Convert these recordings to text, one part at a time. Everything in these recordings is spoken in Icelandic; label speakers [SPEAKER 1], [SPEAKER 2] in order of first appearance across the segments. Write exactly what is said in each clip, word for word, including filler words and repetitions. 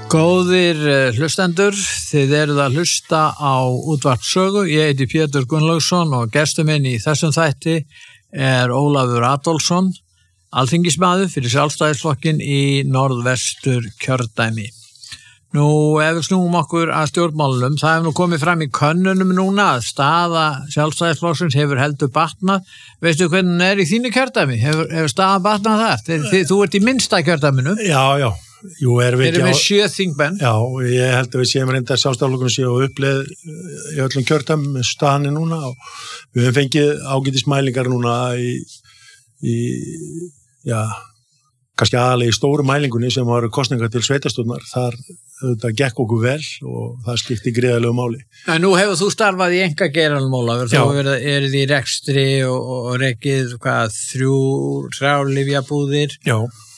[SPEAKER 1] Góðir hlustendur, þið eruð að hlusta á Útvarp Sögu. Ég heiti Pétur Gunnlaugsson og gestur minn í þessum þætti er Ólafur Adolfsson, alþingismaður fyrir Sjálfstæðisflokkinn í Norðvestur kjördæmi. Nú, ef við snúum okkur að stjórnmálunum, það hefur nú komið fram í könnunum núna að staða Sjálfstæðisflokksins hefur heldur batnað. Veistu hvernig það er í þínu kjördæmi? Hefur, hefur staða batnað þar? Þið, þið, þú ert í minnsta kjördæminu.
[SPEAKER 2] Já, já. Jú, erum við
[SPEAKER 1] ekki á... Erum við sjö þingmenn?
[SPEAKER 2] Já, ég held að við séum reyndar Sjálfstæðisflokkurinn séu og uppleið í öllum kjördæmum með staðanni núna og við höfum fengið ágætismælingar núna í, í já, kannski aðalega í stóru mælingunni sem var kosningar til sveitarstjórnar. Þar þetta gekk okkur vel og það skipti gríðarlegu máli.
[SPEAKER 1] En nú hefur þú starfað í einkageiranum, Ólafur, þú verið í rekstri og, og rekið hvað, þrjú, þrjár lyfjabúðir.
[SPEAKER 2] Já.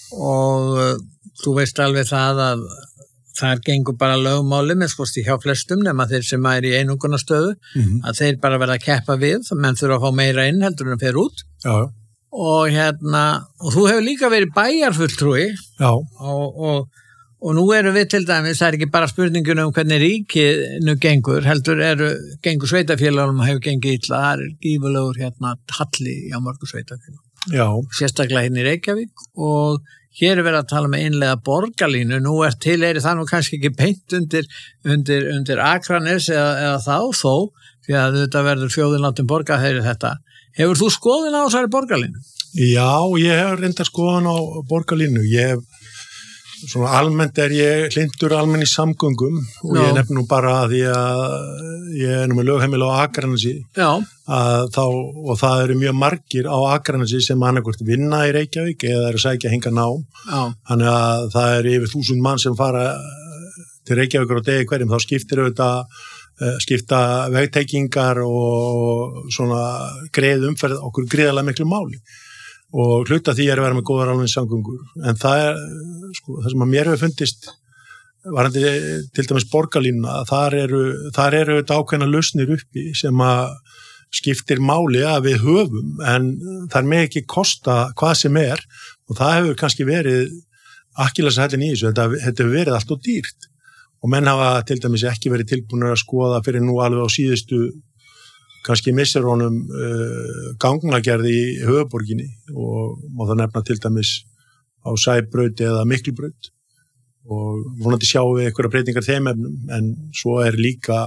[SPEAKER 1] Og þú veist alveg það að það gengur bara lögmáli með skosti hjá flestum nema þeir sem er í einungunastöðu mm-hmm. að þeir bara verða að keppa við, menn þurfa að fá meira inn heldur en fer út.
[SPEAKER 2] Já.
[SPEAKER 1] Og hérna, og þú hefur líka verið bæjarfulltrúi.
[SPEAKER 2] Já.
[SPEAKER 1] Og, og, og nú erum við til dæmis, það er ekki bara spurningun um hvernig ríkið nú gengur, heldur eru, gengur sveitafélagunum og hefur gengið illa, það er gífurlegur hérna halli á mörgu sveitafélagum.
[SPEAKER 2] Já.
[SPEAKER 1] Sérstaklega hérna í Reykjavík og hér er verið að tala með innlega borgarlínu, nú er til er það nú kannski ekki beint undir, undir, undir Akranes eða, eða þá þó, því að þetta verður þjóðin látin borga þeirri þetta. Hefur þú skoðun á þessari borgarlínu?
[SPEAKER 2] Já, ég hef reyndar skoðun á borgarlínu. Ég hef, svona almennt er ég hlindur almenn í samgöngum og no. Ég nefn nú bara því að ég er nú með lögheimili á Akranesi.
[SPEAKER 1] Já.
[SPEAKER 2] Að þá, og það eru mjög margir á Akranesi sem annarkvort vinna í Reykjavík eða eru sækja hinga nám.
[SPEAKER 1] Já.
[SPEAKER 2] Þannig að það er yfir þúsund mann sem fara til Reykjavíkur á degi hverjum, þá skiptir auðvitað skipta vegtengingar og svona greið umferð okkur gríðarlega miklu máli. Og hluta því er að vera með góðar almenn samgöngur. En það er, sko, það sem að mér hefur fundist varandi til dæmis borgarlínuna, þar eru, þar eru þetta ákveðna lausnir uppi sem að skiptir máli að við höfum, en það er með ekki kosta hvað sem er og það hefur kannski verið akkilleshællinn í þessu, þetta, þetta hefur verið allt og dýrt og menn hafa til dæmis ekki verið tilbúinir að skoða fyrir nú alveg á síðustu kannski missir honum uh, gangnagerð í höfuborginni og má það nefna til dæmis á Sæbraut eða Miklubraut og vonandi sjáum við einhverja breytingar þeim efnum, en svo er líka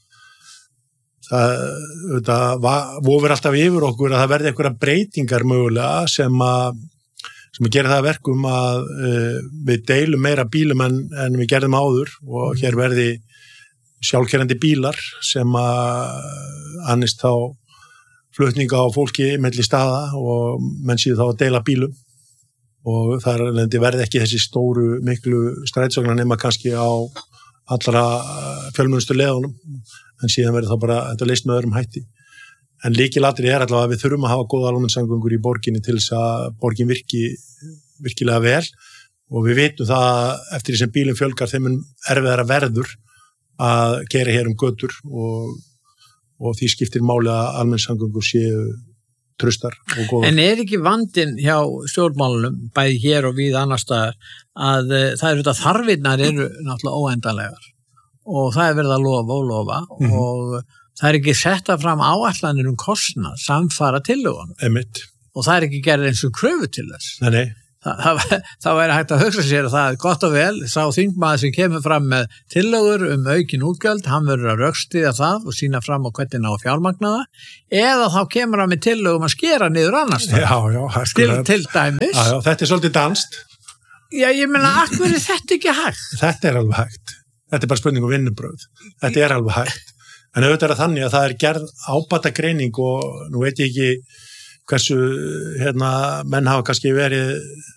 [SPEAKER 2] það, það vofir alltaf yfir okkur að það verði einhverja breytingar mögulega sem að sem að gera það verkum að uh, við deilum meira bílum en, en við gerðum áður og hér verði sjálfkerrandi bílar sem að annist þá flutninga á fólki milli staða og menn síðu þá að deila bílum og þar verði ekki þessi stóru miklu strætisvagnar nema kannski á allra fjölmennustu leiðunum en síðan verði þá bara þetta leist með öðrum hætti. En lykilatriði er allavega að við þurfum að hafa góða almenningssamgöngur í borginni til þess að borgin virki virkilega vel og við vitum það eftir því sem bílum fjölgar þeim erfiðara verður að gera hér um götur og, og því skiptir máli að almenningssamgöngur séu traustar og góðar.
[SPEAKER 1] En er ekki vandinn hjá stjórnmálunum, bæði hér og við annar staðar, að það eru þetta þarfinnar eru náttúrulega óendanlegar og það er verið að lofa og lofa mm-hmm. og það er ekki setta fram áætlanir um kostnað samfara tillögunum.
[SPEAKER 2] Einmitt.
[SPEAKER 1] Og það er ekki gerð eins og kröfu til þess.
[SPEAKER 2] Nei, nei.
[SPEAKER 1] Það, það, það væri hægt að hugsa sér að það er gott og vel, sá þingmaður sem kemur fram með tillögur um aukin útgjöld, hann verður að rökstyðja það og sína fram á hvernig ná fjármagnaða, eða þá kemur hann með tillögum að skera niður annars það.
[SPEAKER 2] Já, já,
[SPEAKER 1] til, til dæmis.
[SPEAKER 2] Já, já, þetta er svolítið danst.
[SPEAKER 1] Já, ég meina, akkur er þetta ekki hægt?
[SPEAKER 2] Þetta er alveg hægt. Þetta er bara spurning um vinnubröð. Þetta er alveg hægt. En auðvitað er það þannig að það er gerð ábata greining og nú veit ég ekki hversu hérna, menn hafa kannski verið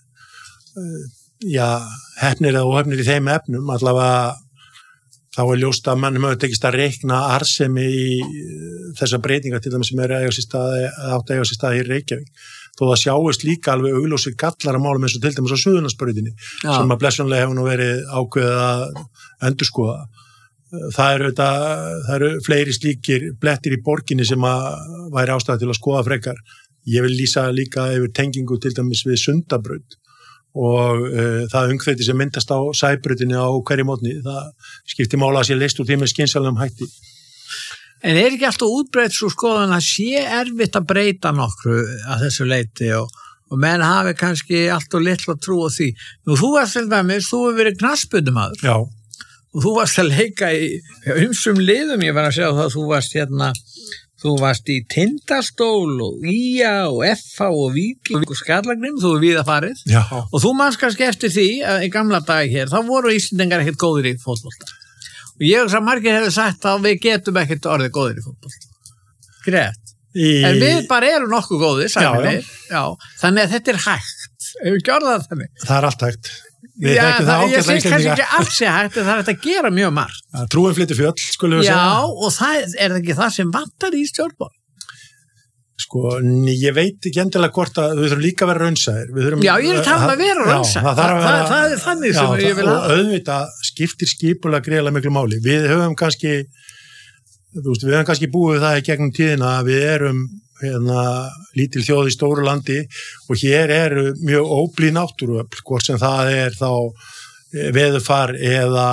[SPEAKER 2] já, hefnir eða óhefnir í þeim efnum, allavega þá er ljóst að mannum hefur tekist að reikna arðsemi í þessa breytinga til dæmis sem er að eiga sér stað, átt að eiga sér stað hér í Reykjavík. Þó það sjáist líka alveg augljósir gallar að málum eins og til dæmis á Suðurlandsbrautinni sem að blessunlega hefur nú verið ákveðið að endurskoða. Það eru, þetta, það eru fleiri slíkir blettir í borginni sem að væri ástæða til að skoða frekar. Ég vil lýsa líka yfir tengingu til dæmis við Sundabraut og uh, það umhverfi sem myndast á sæbrautinni á hverju mótni, það skiptir mála að sé leyst úr því með skynsamlegum hætti.
[SPEAKER 1] En er ekki alltaf útbreytt svo skoðan að sé erfitt að breyta nokkru að þessu leiti og, og menn hafi kannski alltaf litla trú á því. Nú þú varst til dæmis, þú hefur verið knattspyrnumaður.
[SPEAKER 2] Já.
[SPEAKER 1] Og þú varst að leika í umsum liðum, ég var að segja það, þú varst hérna, þú varst í Tindastól og í á og F H og Víking og Skallagrim, þú er víða farið.
[SPEAKER 2] Já.
[SPEAKER 1] Og þú manns kannski eftir því að í gamla dag hér, þá voru Íslendingar ekkert góðir í fótbolta. Og ég og margir hefur sagt að við getum ekkert orðið góðir í fótbolta. Greit. Í... En við bara erum nokkuð góðir, sagði við. Já, þannig að þetta er hægt. Ef við gjörðum það þannig.
[SPEAKER 2] Það er allt hægt. Við
[SPEAKER 1] Já, það,
[SPEAKER 2] það
[SPEAKER 1] ég sé kannski ekki alls ég hægt, en það er hægt að gera mjög margt.
[SPEAKER 2] Ja, trúin flytur fjöll, skulum við
[SPEAKER 1] Já,
[SPEAKER 2] segja.
[SPEAKER 1] Já, og það er, er það ekki það sem vantar í stjórnmál?
[SPEAKER 2] Sko, ég veit ekki endilega hvort að við þurfum líka að vera raunsæðir.
[SPEAKER 1] Já, ég er að tala um að vera raunsæðir. Það, það, það, það er þannig sem
[SPEAKER 2] já,
[SPEAKER 1] ég vil hafa.
[SPEAKER 2] Og auðvitað skiptir skipulega greiðlega miklu máli. Við höfum kannski, þú veist, við höfum kannski búið það í gegnum tíðina að við erum hérna lítil þjóð í stóru landi og hér eru mjög óblíð náttúruöfl, hvort sem það er þá veðurfar eða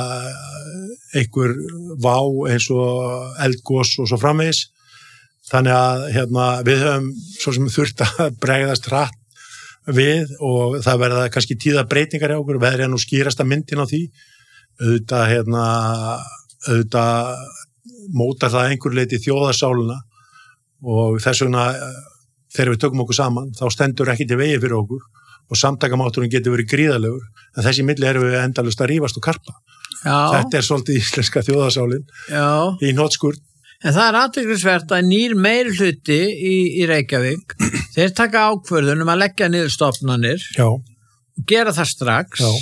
[SPEAKER 2] einhver vá eins og eldgos og svo framvegis. Þannig að hérna, við höfum svo sem þurft að bregðast hratt við og það verða kannski tíða breytingar hjá okkur, veðri er nú skýrasta myndin á því. Auðvitað, hérna, auðvitað mótar það einhver leiti þjóðarsáluna og þess vegna þegar við tökum okkur saman þá stendur ekki til vegi fyrir okkur og samtakamátturinn getur verið gríðalegur en þessi milli erum við endalaust að rífast og karpa.
[SPEAKER 1] Já.
[SPEAKER 2] Þetta er svolítið íslenska þjóðarsálin
[SPEAKER 1] Já.
[SPEAKER 2] Í hnotskurn.
[SPEAKER 1] En það er athyglisvert að nýr meirihluti í, í Reykjavík þeir taka ákvörðun um að leggja niður stofnanir
[SPEAKER 2] Já.
[SPEAKER 1] Og gera það strax
[SPEAKER 2] Já.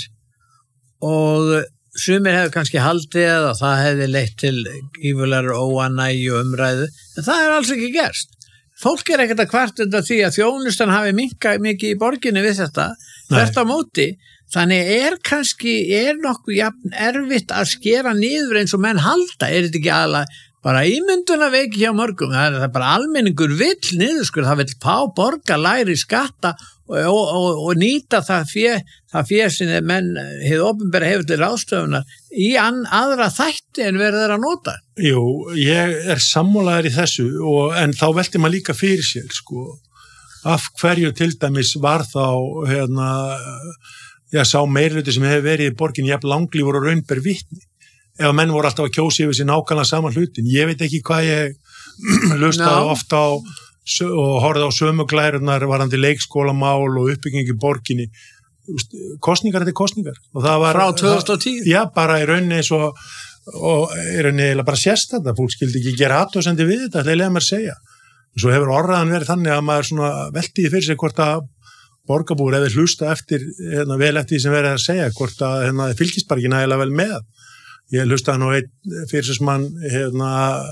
[SPEAKER 1] Og sumir hefur kannski haldið að það hefði leitt til gífurlegar óánægju og umræðu, en það er alls ekki gerst. Fólk er ekkert að kvarta undan því að þjónustan hafi minkað mikið í borginni við þetta, þvert á móti, þannig er kannski, er nokkuð jafn erfitt að skera niður eins og menn halda, er þetta ekki aðalega bara ímynduna veiki hjá mörgum, það er bara almenningur vill niðurskur, það vill pá borga læri skatta og, og, og, og nýta það fjö, það fjö sem menn hefur opinbera hefur til ráðstöfunar í an, aðra þætti en verður að nota.
[SPEAKER 2] Jú, ég er sammálaður í þessu og, en þá velti maður líka fyrir sér, sko, af hverju til dæmis var þá, hérna, ég sá meirihluti sem hefur verið í borginni jafn langlífur og raun ber vitni. Ef menn voru alltaf að kjósa yfir sér nákvæmlega saman hlutin. Ég veit ekki hvað ég lustaði no. ofta á og horfði á sömuglærunar varandi leikskólamál og uppbygging í borginni. Kosningar þetta er kosningar. Og það var,
[SPEAKER 1] frá tvö þúsund og tíu?
[SPEAKER 2] Það, já, bara í rauninni eins og, og í rauninni bara sérst þetta. Fólk skildi ekki gera athugasemdir við þetta, það er leiða mér að segja. Og svo hefur orðaðan verið þannig að maður svona veltiði fyrir sig hvort að borgarbúar eða hlusta eftir, hérna, vel eftir því sem verið að segja, hvort að hérna, fylgist bara ekki nægilega vel með. Ég hlustaði nú einn fyrirsvarsmann, hérna,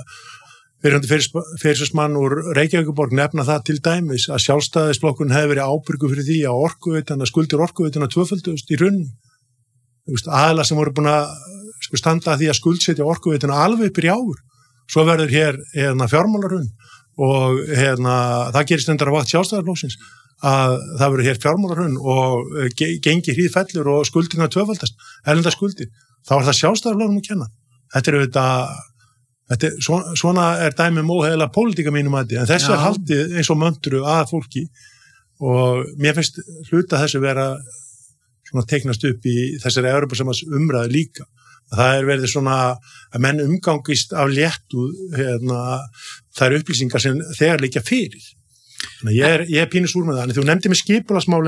[SPEAKER 2] fyrirsvarsmann úr Reykjavíkurborg nefna það til dæmis að sjálfstæðisflokkurinn hefði verið ábyrgur fyrir því að orkuveitana, skuldir orkuveitana tvöföldust í hruninu. Aðila sem voru búin að sko, standa að því að skuldsetja orkuveitana alveg upp í ár. Svo verður hér hérna, fjármálarhrun og hérna, það gerist endur á vakt sjálfstæðisflokksins að það verður hér fjármálarhrun og gengi hríðfellur og skuldirna tvöfaldast, erlenda skuldir. Þá er það sjálfstæðisflokkurinn að kenna. Þetta er auðvitað, þetta er, svona, svona er dæmi um óheiðilega pólitíka mínum að því, en þessu Já. Er haldið eins og möndru að fólki og mér finnst hluta þessu vera svona teiknast upp í þessari Evrópusambands umræðu líka. Það er verið svona að menn umgangist af léttu hérna, þær upplýsingar sem þegar liggja fyrir. Þannig ég er, ég er pínus úr með það, en þú nefndi mig skipulagsmálin